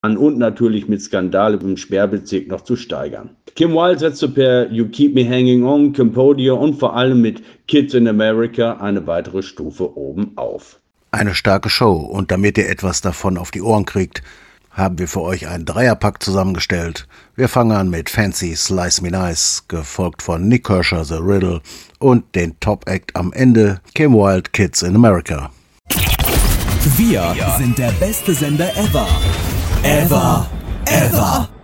an und natürlich mit Skandal im Sperrbezirk noch zu steigern. Kim Wilde setzte per You Keep Me Hanging On, Cambodia und vor allem mit Kids in America eine weitere Stufe oben auf. Eine starke Show, und damit ihr etwas davon auf die Ohren kriegt, haben wir für euch einen Dreierpack zusammengestellt. Wir fangen an mit Fancy Slice Me Nice, gefolgt von Nick Kershaw, The Riddle und den Top-Act am Ende, Kim Wilde, Kids in America. Wir sind der beste Sender ever. Ever.